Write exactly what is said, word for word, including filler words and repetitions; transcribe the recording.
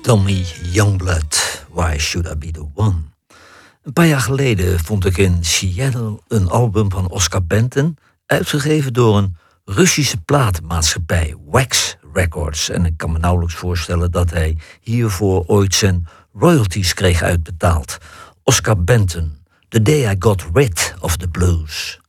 Tommy Youngblood, Why Should I Be The One? Een paar jaar geleden vond ik in Seattle een album van Oscar Benton, uitgegeven door een Russische platenmaatschappij, Wax Records. En ik kan me nauwelijks voorstellen dat hij hiervoor ooit zijn royalties kreeg uitbetaald. Oscar Benton, The Day I Got Rid of the Blues.